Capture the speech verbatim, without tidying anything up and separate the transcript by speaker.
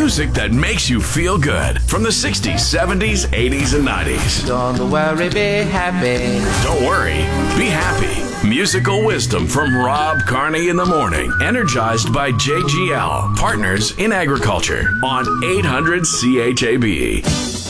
Speaker 1: Music that makes you feel good from the sixties, seventies, eighties, and nineties.
Speaker 2: Don't worry, be happy.
Speaker 1: Don't worry, be happy. Musical wisdom from Rob Carney in the morning. Energized by J G L, Partners in Agriculture on eight hundred C H A B.